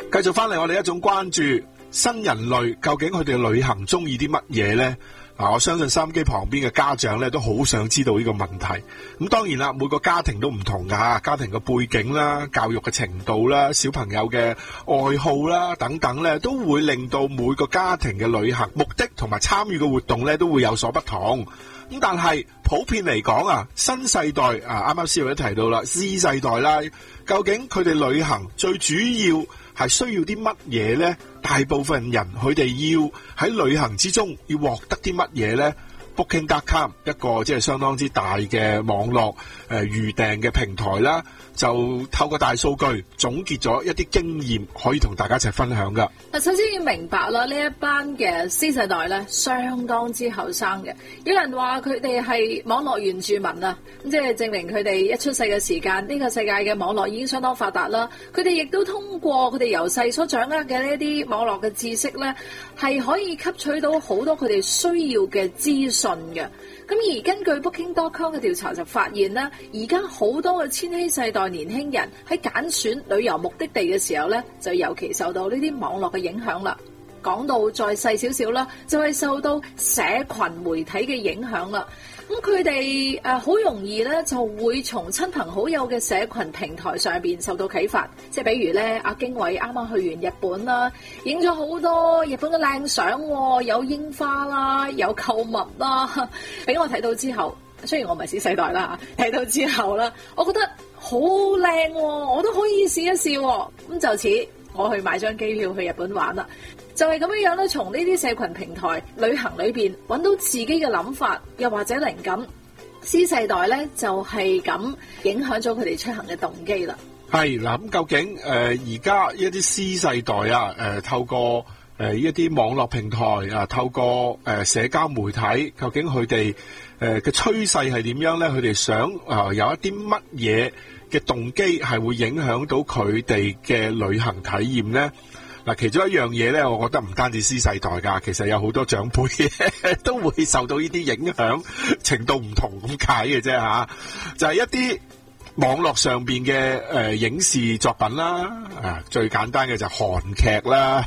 繼續翻嚟我哋一種關注新人類，究竟佢哋旅行中意啲乜嘢呢？我相信收音機旁邊嘅家長咧都好想知道呢個問題。咁當然啦，每個家庭都唔同噶，家庭嘅背景啦、教育嘅程度啦、小朋友嘅愛好啦等等咧，都會令到每個家庭嘅旅行目的同埋參與嘅活動咧都會有所不同。咁但係普遍嚟講啊，新世代啱啱思維都提到啦 Z 世代啦，究竟佢哋旅行最主要係需要啲乜嘢呢？大部分人佢哋要喺旅行之中要獲得啲乜嘢呢？ Booking.com 一個即係相當之大嘅網絡預訂嘅平台啦，就透過大數據總結咗一啲經驗，可以同大家一齊分享噶。 首先要明白啦，呢一班嘅 Z 世代咧，相當之後生嘅。有人話佢哋係網絡原住民啊，咁即係證明佢哋一出世嘅時間，呢個世界嘅網絡已經相當發達啦。佢哋亦都通過佢哋由細所掌握嘅呢一啲網絡嘅知識咧，係可以吸取到好多佢哋需要嘅資訊嘅。咁而根據 Booking.com 嘅調查就發現咧，而家好多嘅千禧世代年輕人喺揀選旅遊目的地嘅時候咧，就尤其受到呢啲網絡嘅影響啦。講到再細少少啦，就係受到社群媒體嘅影響啦。咁佢哋好容易咧就會從親朋好友嘅社群平台上邊受到啟發，即係比如咧阿經緯啱啱去完日本啦，影咗好多日本嘅靚相，有櫻花啦，有購物啦，俾我睇到之後，雖然我唔係Z世代啦，睇到之後啦，我覺得好靚，我都可以試一試。咁就此我去買張機票去日本玩啦。就係咁樣樣咧，從呢啲社群平台旅行裏邊揾到自己嘅諗法，又或者靈感。Z世代咧就係咁影響咗佢哋出行嘅動機啦。 係嗱，咁究竟而家一啲Z世代啊，透過一啲網絡平台啊，透過社交媒體，究竟佢哋嘅趨勢係點樣咧？佢哋想有一啲乜嘢嘅動機係會影響到佢哋嘅旅行體驗咧？嗱，其中一樣嘢咧，我覺得唔單止Z世代㗎，其實有好多長輩都會受到呢啲影響，程度唔同咁解嘅啫嚇。就係一啲網絡上邊嘅影視作品啦，最簡單嘅就係韓劇啦，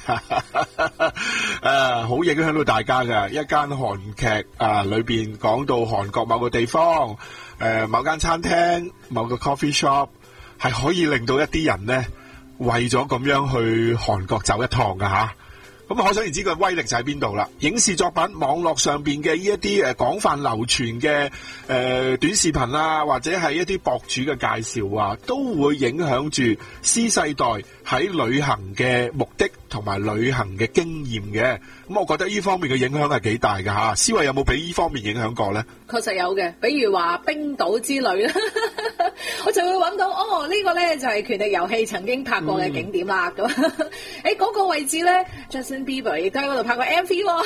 好影響到大家㗎。一間韓劇裏邊講到韓國某個地方，某間餐廳、某個 coffee shop 係可以令到一啲人咧，為咗咁樣去韓國走一趟噶吓，咁可想而知個威力就喺邊度啦。影視作品、網絡上邊嘅呢一啲廣泛流傳嘅短視頻啊，或者係一啲博主嘅介紹啊，都會影響住Z世代喺旅行嘅目的同埋旅行嘅經驗嘅。咁我覺得呢方面嘅影響係幾大噶吓。思慧有冇俾呢方面影響過咧？ 確實有嘅，比如話冰島之旅啦，我就會揾到呢個咧就係《權力遊戲》曾經拍過嘅景點啦。咁嗰個位置咧 ，Justin Bieber 亦都喺嗰度拍過 MV 喎。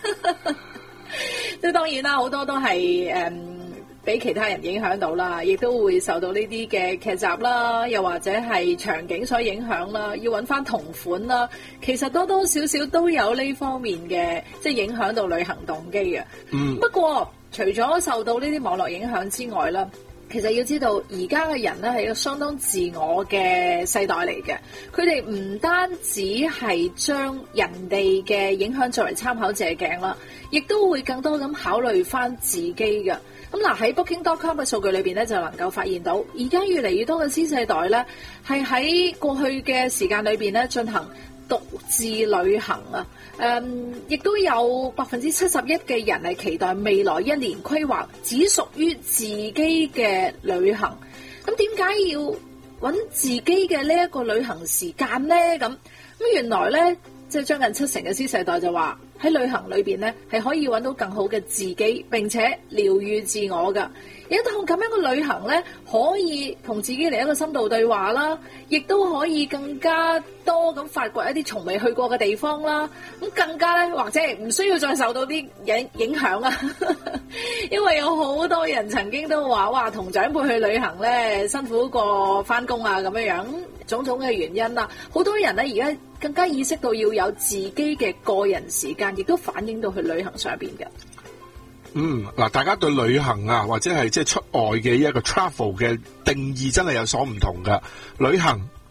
即係當然啦，好多都係俾其他人影響到啦，亦都會受到呢啲嘅劇集啦，又或者係場景所影響啦，要揾翻同款啦，其實多多少少都有呢方面嘅即係影響到旅行動機嘅。不過除咗受到呢啲網絡影響之外啦，其實要知道而家嘅人咧係一個相當自我嘅世代嚟嘅，佢哋唔單止係將人哋嘅影響作為參考借鏡啦，亦都會更多咁考慮翻自己嘅。咁嗱，喺 Booking.com 嘅數據裏邊咧，就能夠發現到，而家越嚟越多嘅Z世代咧，係喺過去嘅時間裏邊咧進行獨自旅行啊。亦都有71%嘅人係期待未來一年規劃只屬於自己嘅旅行。咁點解要揾自己嘅呢一個旅行時間呢？咁原來咧，即係將近70%嘅Z世代就話喺旅行裏邊咧係可以揾到更好嘅自己，並且療癒自我噶。有一趟咁樣嘅旅行咧，可以同自己嚟一個深度對話啦，亦都可以更加多咁發掘一啲從未去過嘅地方啦。咁更加咧，或者係唔需要再受到啲影響啦。因為有好多人曾經都話，哇，同長輩去旅行咧辛苦過翻工啊，咁樣種種嘅原因啦。好多人咧而家更加意識到要有自己嘅個人時間，亦都反映到去旅行上邊嘅。 嗱，大家對旅行啊，或者係即係出外嘅一個 travel 嘅定義真係有所唔同噶。旅行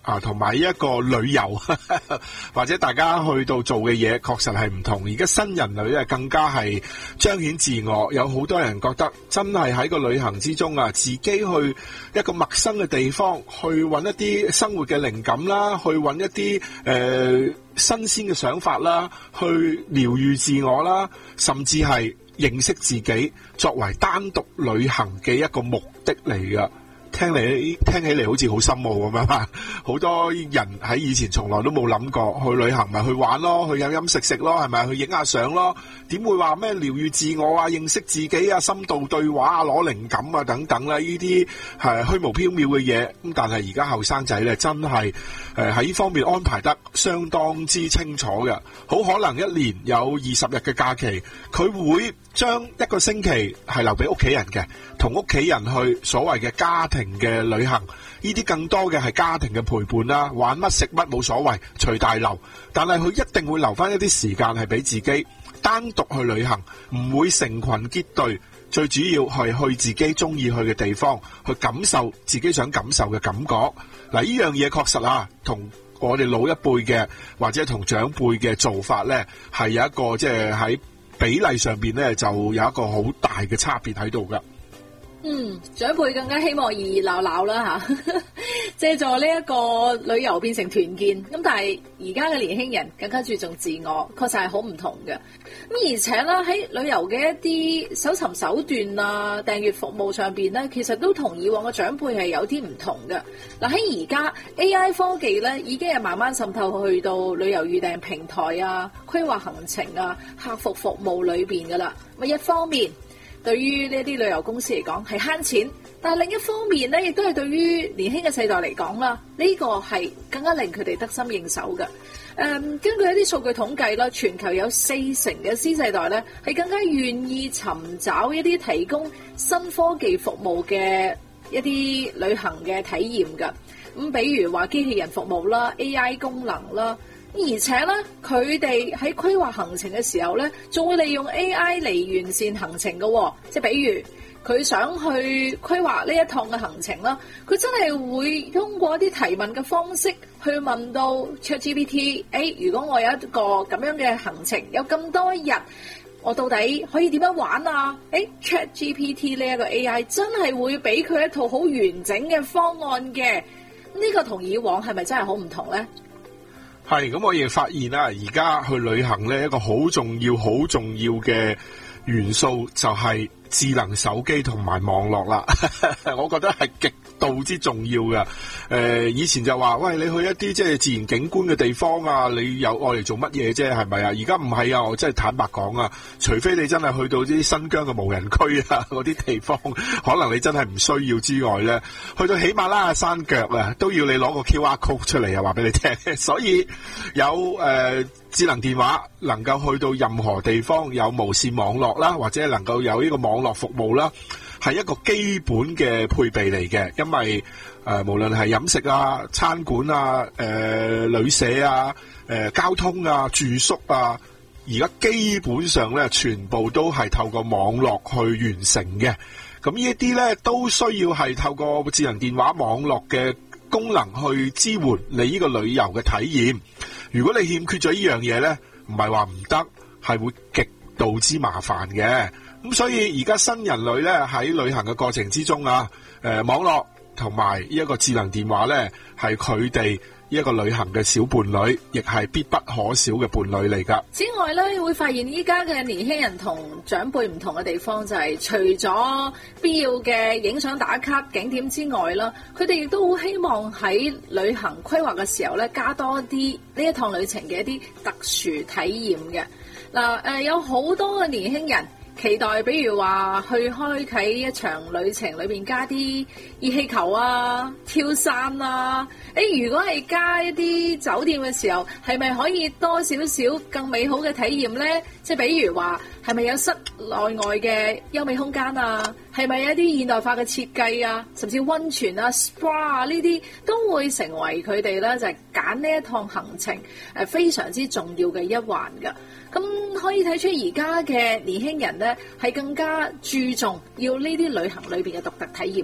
啊，同埋一個旅遊或者大家去到做嘅嘢，確實係唔同。而家新人類咧更加係彰顯自我，有好多人覺得真係喺個旅行之中啊，自己去一個陌生嘅地方，去揾一啲生活嘅靈感啦，去揾一啲新鮮嘅想法啦，去療癒自我啦，甚至係認識自己作為單獨旅行嘅一個目的嚟噶。聽起嚟好似好深奧咁樣啊！好多人喺以前從來都冇諗過去旅行，咪去玩咯，去飲飲食食咯，係咪？去影下相咯，點會話咩療癒自我啊、認識自己啊、深度對話啊、攞靈感啊等等啦？呢啲係虛無縹緲嘅嘢。咁但係而家後生仔咧，真係喺呢方面安排得相當之清楚嘅。好可能一年有20日嘅假期，佢會將一個星期係留俾屋企人嘅，同屋企人去所謂嘅家庭嘅旅行，呢啲更多嘅係家庭嘅陪伴啦，玩乜食乜冇所謂，隨大流。但係佢一定會留翻一啲時間係俾自己單獨去旅行，唔會成群結隊。最主要係去自己中意去嘅地方，去感受自己想感受嘅感覺。嗱，呢樣嘢確實啊，同我哋老一輩嘅或者同長輩嘅做法呢，係有一個即係喺比例上邊呢，就有一個好大嘅差別喺度噶。 長輩更加希望熱熱鬧鬧啦吓，借助呢一個旅遊變成團建。咁但係而家嘅年輕人更加注重自我，確實係好唔同嘅。咁而且啦，喺旅遊嘅一啲搜尋手段啊、訂閱服務上邊咧，其實都同以往嘅長輩係有啲唔同嘅。嗱，喺而家 AI 科技咧，已經係慢慢滲透去到旅遊預訂平台啊、規劃行程啊、客服服務裏邊噶啦。咁一方面，對於呢啲旅遊公司嚟講係慳錢，但係另一方面咧，亦都係對於年輕嘅世代嚟講啦，呢個係更加令佢哋得心應手嘅。根據一啲數據統計啦，全球有40%嘅 Z 世代咧係更加願意尋找一啲提供新科技服務嘅一啲旅行嘅體驗㗎。咁比如話機器人服務啦、AI 功能啦。而且咧，佢哋喺規劃行程嘅時候咧，仲會利用 AI 嚟完善行程嘅。即係比如佢想去規劃呢一趟嘅行程啦，佢真係會通過一啲提問嘅方式去問到 ChatGPT， 如果我有一個咁樣嘅行程，有咁多日，我到底可以點樣玩啊？ChatGPT 呢一個 AI 真係會俾佢一套好完整嘅方案嘅。呢個同以往係咪真係好唔同咧？ 係，咁我亦發現啦，而家去旅行咧，一個好重要嘅元素就係智能手機同埋網絡啦。我覺得係極度之重要嘅。以前就話，喂，你去一啲即係自然景觀嘅地方啊，你有愛嚟做乜嘢啫？係咪啊？而家唔係啊，我真係坦白講啊，除非你真係去到啲新疆嘅無人區啊，嗰啲地方，可能你真係唔需要之外咧，去到喜馬拉雅山腳啊，都要你攞個 QR code 出嚟啊，話俾你聽。所以有智能電話能夠去到任何地方，有無線網絡啦，或者能夠有呢個網絡服務啦，係一個基本嘅配備嚟嘅。因為無論係飲食啊、餐館啊、旅社啊、交通啊、住宿啊，而家基本上咧全部都係透過網絡去完成嘅。咁呢一啲咧都需要係透過智能電話網絡嘅功能去支援你呢個旅遊嘅體驗。如果你欠缺咗呢樣嘢咧，唔係話唔得，係會極度之麻煩嘅。咁所以而家新人類咧喺旅行嘅過程之中啊，網絡同埋呢一個智能電話咧，係佢哋一個旅行嘅小伴侶，亦係必不可少嘅伴侶嚟噶。 此外咧，會發現依家嘅年輕人同長輩唔同嘅地方就係，除咗必要嘅影相打卡景點之外啦，佢哋亦都好希望喺旅行規劃嘅時候咧，加多啲呢一趟旅程嘅一啲特殊體驗嘅。嗱，有好多嘅年輕人期待，比如話去開啟一場旅程裏邊加啲熱氣球啊、跳傘啊。如果係加一啲酒店嘅時候，係咪可以多少少更美好嘅體驗呢？即係比如話，係咪有室內外嘅優美空間啊？係咪有一啲現代化嘅設計啊？甚至溫泉啊、SPA 啊呢啲都會成為佢哋咧就係揀呢一趟行程非常之重要嘅一環㗎。咁可以睇出而家嘅年輕人咧係更加注重要呢啲旅行裏邊嘅獨特體驗嘅。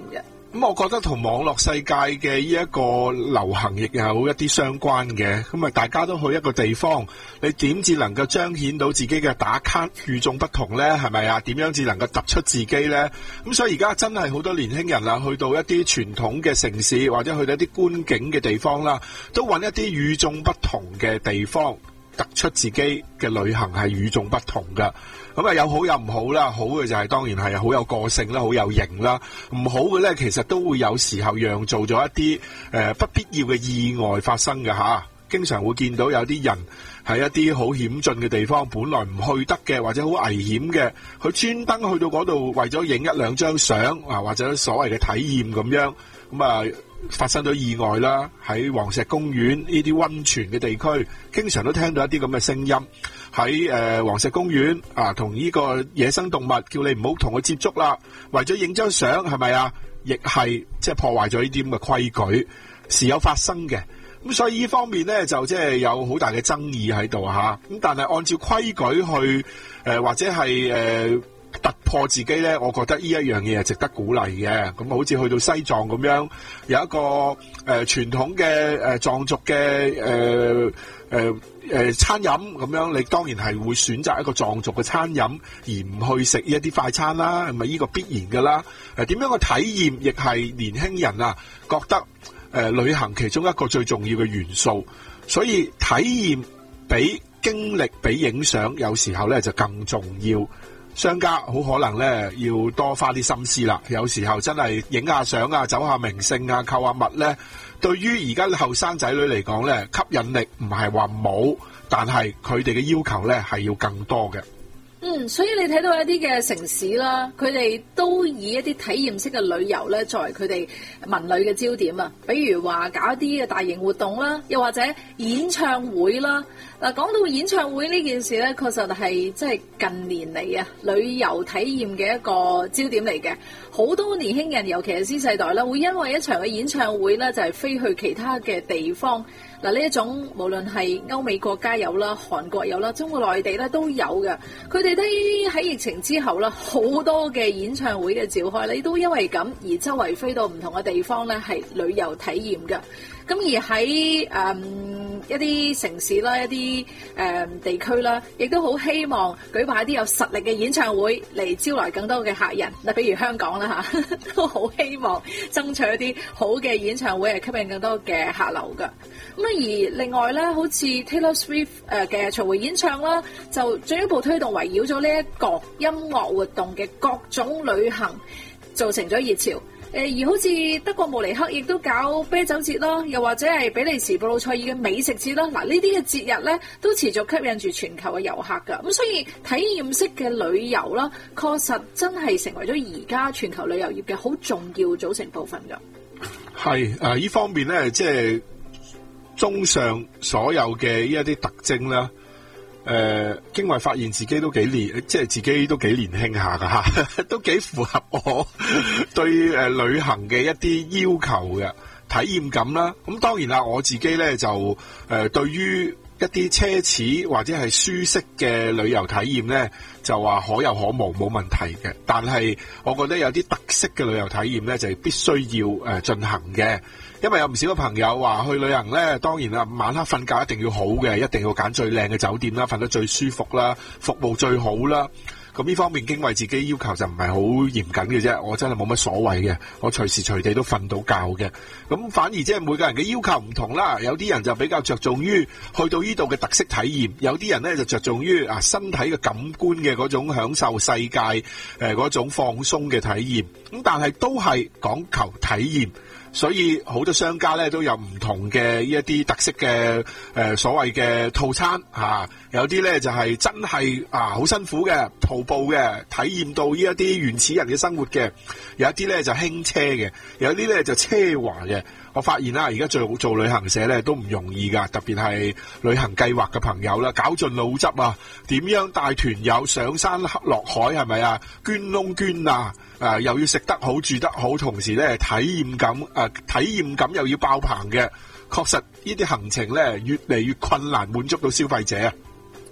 咁我覺得同網絡世界嘅呢一個流行亦有一啲相關嘅，咁啊大家都去一個地方，你點至能夠彰顯到自己嘅打卡與眾不同呢？係咪啊？點樣至能夠突出自己呢？咁所以而家真係好多年輕人啊，去到一啲傳統嘅城市或者去到一啲觀景嘅地方啦，都揾一啲與眾不同嘅地方，突出自己嘅旅行係與眾不同㗎。咁啊有好有唔好啦，好嘅就係當然係好有個性啦，好有型啦。唔好嘅咧，其實都會有時候釀造咗一啲不必要嘅意外發生嘅吓。經常會見到有啲人喺一啲好險峻嘅地方，本來唔去得嘅或者好危險嘅，佢專登去到嗰度為咗影一兩張相啊，或者所謂嘅體驗咁樣，咁啊發生咗意外啦。喺黃石公園呢啲溫泉嘅地區，經常都聽到一啲咁嘅聲音。喺黃石公園啊，同呢個野生動物叫你唔好同佢接觸啦，為咗影張相係咪啊？亦係即係破壞咗呢啲咁嘅規矩，時有發生嘅。咁所以呢方面咧就即係有好大嘅爭議喺度吓。咁但係按照規矩去或者係突破自己咧，我覺得呢一樣嘢係值得鼓勵嘅。咁好似去到西藏咁樣，有一個傳統嘅藏族嘅餐飲咁樣，你當然係會選擇一個藏族嘅餐飲，而唔去食一啲快餐啦，係咪呢個必然噶啦？點樣嘅體驗亦係年輕人啊覺得旅行其中一個最重要嘅元素，所以體驗比經歷比影相有時候咧就更重要。商家好可能咧要多花啲心思啦，有時候真係影下相啊，走下名勝啊，購下物咧，對於而家後生仔女嚟講咧，吸引力唔係話冇，但係佢哋嘅要求咧係要更多嘅。 所以你睇到一啲嘅城市啦，佢哋都以一啲體驗式嘅旅遊咧作為佢哋文旅嘅焦點啊，比如話搞一啲嘅大型活動啦，又或者演唱會啦。嗱，講到演唱會呢件事咧，確實係即係近年嚟啊旅遊體驗嘅一個焦點嚟嘅。好多年輕人，尤其係 Z 世代啦，會因為一場嘅演唱會咧，就係飛去其他嘅地方。嗱，呢一種無論係歐美國家有啦，韓國有啦，中國內地咧都有嘅。佢哋都喺疫情之後啦，好多嘅演唱會嘅召開，你都因為咁而周圍飛到唔同嘅地方咧，係旅遊體驗嘅。咁而喺一啲城市啦，一啲地區啦，亦都好希望舉辦一啲有實力嘅演唱會嚟招來更多嘅客人。嗱，比如香港啦嚇，都好希望爭取一啲好嘅演唱會，係吸引更多嘅客流㗎。咁而另外咧，好似 Taylor Swift 嘅巡迴演唱啦，就進一步推動圍繞咗呢一個音樂活動嘅各種旅行，造成咗熱潮。而好似德國慕尼黑亦都搞啤酒節啦，又或者係比利時布魯塞爾嘅美食節啦。嗱，呢啲嘅節日咧都持續吸引住全球嘅遊客㗎。咁所以體驗式嘅旅遊啦，確實真係成為咗而家全球旅遊業嘅好重要組成部分㗎。 係呢方面咧，即係綜上所有嘅呢一啲特徵啦。經緯發現自己都幾年，即係自己都幾年輕下噶吓，都幾符合我對旅行嘅一啲要求嘅體驗感啦。咁當然啦，我自己咧就對於一啲奢侈或者係舒適嘅旅遊體驗咧，就話可有可無，冇問題嘅。但係我覺得有啲特色嘅旅遊體驗咧，就係必須要進行嘅。因為有唔少嘅朋友話去旅行咧，當然啦，晚黑瞓覺一定要好嘅，一定要揀最靚嘅酒店啦，瞓得最舒服啦，服務最好啦。咁呢方面經緯自己要求就唔係好嚴謹嘅啫，我真係冇乜所謂嘅，我隨時隨地都瞓到覺嘅。咁反而即係每個人嘅要求唔同啦，有啲人就比較着重於去到呢度嘅特色體驗，有啲人咧就着重於身體嘅感官嘅嗰種享受世界嗰種放鬆嘅體驗。咁但係都係講求體驗。所以好多商家咧都有唔同嘅一啲特色嘅所謂嘅套餐嚇，有啲咧就係真係好辛苦嘅徒步嘅，體驗到呢一啲原始人嘅生活嘅，有一啲咧就輕車嘅，有啲咧就奢華嘅。我發現啦，而家做旅行社咧都唔容易噶，特別係旅行計劃嘅朋友啦，搞盡腦汁啊，點樣帶團友上山落海係咪啊？捐窿捐啊！又要食得好住得好，同時咧體驗感又要爆棚嘅，確實呢啲行程咧越嚟越困難滿足到消費者啊！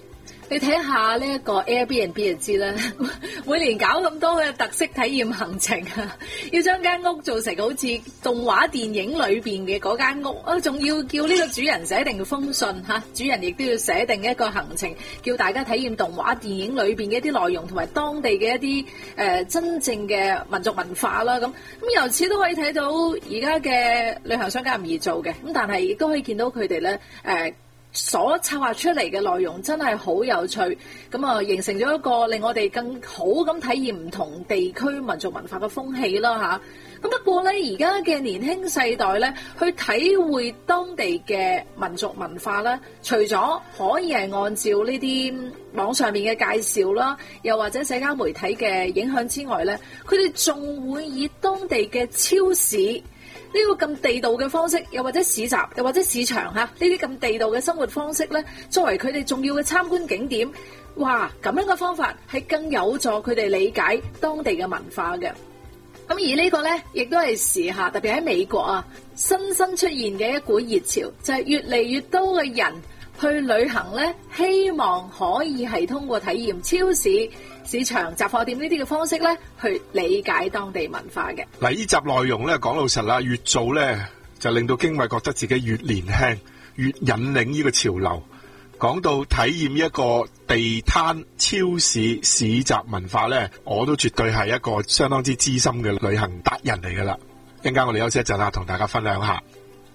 你睇下呢一個 Airbnb 就知啦，每年搞咁多嘅特色體驗行程啊，要將間屋做成好似動畫電影裏邊嘅嗰間屋啊，仲要叫呢個主人寫定封信嚇，主人亦都要寫定一個行程，叫大家體驗動畫電影裏邊嘅一啲內容同埋當地嘅一啲真正嘅民族文化啦。咁由此都可以睇到而家嘅旅行商家唔易做嘅，咁但係亦都可以見到佢哋咧所策劃出嚟嘅內容真係好有趣，咁啊形成咗一個令我哋更好咁體驗唔同地區民族文化嘅風氣啦嚇。咁不過咧，而家嘅年輕世代咧，去體會當地嘅民族文化咧，除咗可以係按照呢啲網上面嘅介紹啦，又或者社交媒體嘅影響之外咧，佢哋仲會以當地嘅超市呢個咁地道嘅方式，又或者市集，又或者市場呢啲咁地道嘅生活方式咧，作為佢哋重要嘅參觀景點。哇！咁樣嘅方法係更有助佢哋理解當地嘅文化嘅。咁而呢個咧，亦都係時下特別喺美國啊，新出現嘅一股熱潮，就係越嚟越多嘅人去旅行咧，希望可以係通過體驗超市、市場、雜貨店呢啲嘅方式咧，去理解當地文化嘅。 嗱，呢集內容咧，講老實啦，越做咧就令到經緯覺得自己越年輕，越引領呢個潮流。講到體驗一個地攤、超市、市集文化咧，我都絕對係一個相當之資深嘅旅行達人嚟噶啦。一陣間我哋休息一陣啦，同大家分享下。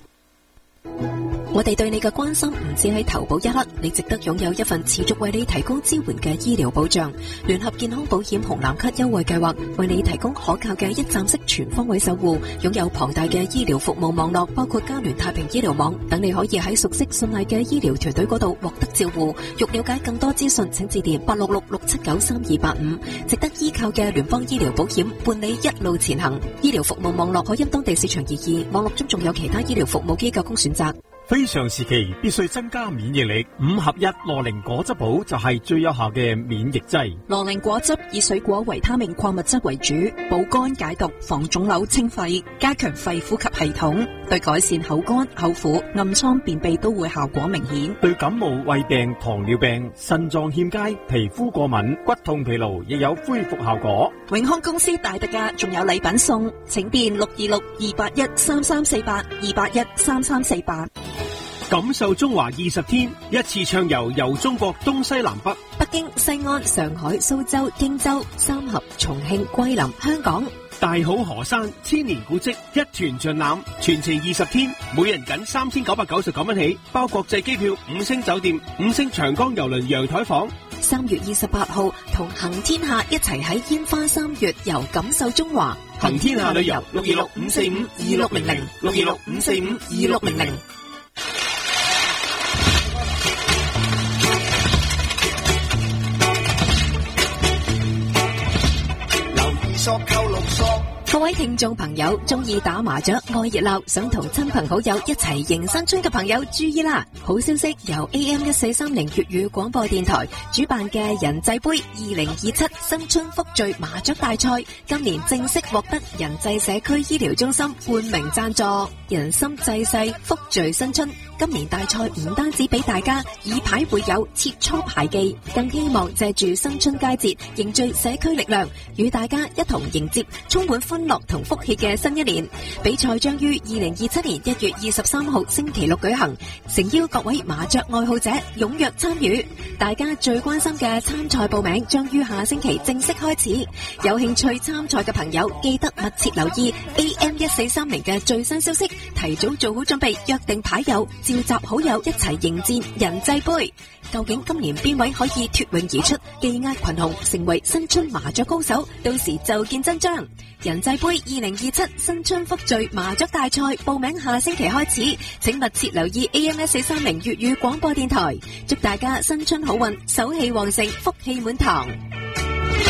我哋對你嘅關心唔止喺投保一刻，你值得擁有一份持續為你提供支援嘅醫療保障。聯合健康保險紅藍卡優惠計劃為你提供可靠嘅一站式全方位守護，擁有龐大嘅醫療服務網絡，包括嘉聯太平醫療網等，你可以喺熟悉信賴嘅醫療團隊嗰度獲得照護。欲了解更多資訊，請致電866-679-3285。值得依靠嘅聯邦醫療保險，伴你一路前行。醫療服務網絡可因當地市場而異，網絡中仲有其他醫療服務機構供選擇。 非常時期必須增加免疫力，5合1羅寧果汁寶就係最有效嘅免疫劑。 羅寧果汁以水果維他命礦物質為主，補肝解毒、防腫瘤、清肺，加強肺呼吸系統，對改善口乾、口苦、暗瘡、便秘都會效果明顯。 對感冒、胃病、糖尿病、腎臟欠佳、皮膚過敏、骨痛疲勞亦有恢復效果。 永康公司大特價，仲有禮品送，請電626-281-3348，281-3348。 感受中華20天，一次暢遊遊中國東西南北， 北京、西安、上海、蘇州、荊州、三峽、重慶、桂林、香港。 大好河山千年古蹟一團盡覽，全程20天，每人僅3999蚊起，包國際機票、5星酒店、5星長江郵輪陽台房。 3月28號同行天下一齊喺煙花3月遊感受中華。 行天下旅遊626-545-2600 626-545-2600。 各位聽眾朋友，中意打麻雀、愛熱鬧，想同親朋好友一齊迎新春嘅朋友注意啦！好消息，由 AM1430 粵語廣播電台主辦嘅人際杯2027新春福聚麻雀大賽，今年正式獲得人際社區醫療中心冠名贊助。人心濟世，福聚新春。今年大賽唔單止俾大家以牌會友、切磋牌技，更希望借住新春佳節凝聚社區力量，與大家一同迎接充滿歡樂同福氣嘅新一年。比賽將於2027年1月23號星期六舉行，誠邀各位麻雀愛好者踴躍參與。大家最關心嘅參賽報名將於下星期正式開始，有興趣參賽嘅朋友記得密切留意 AM1430嘅最新消息，提早做好準備，約定牌友，召集好友一齊迎戰人際杯。究竟今年邊位可以脫穎而出，技壓群雄，成為新春麻雀高手？到時就見真章。人際杯2027新春福聚麻雀大賽報名下星期開始，請密切留意 AM1430 粵語廣播電台，祝大家新春好運，手氣旺盛，福氣滿堂。